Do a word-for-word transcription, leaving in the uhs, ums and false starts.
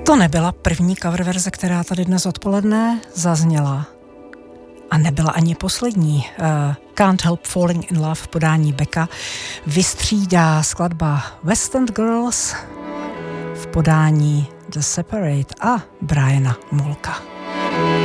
To nebyla první cover verze, která tady dnes odpoledne zazněla. A nebyla ani poslední. Uh, Can't Help Falling in Love v podání Becka vystřídá skladba West End Girls v podání The Separate a Briana Molka.